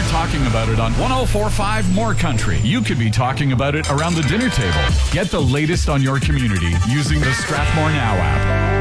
talking about it on 104.5 More Country. You could be talking about it around the dinner table. Get the latest on your community using the Strathmore Now app.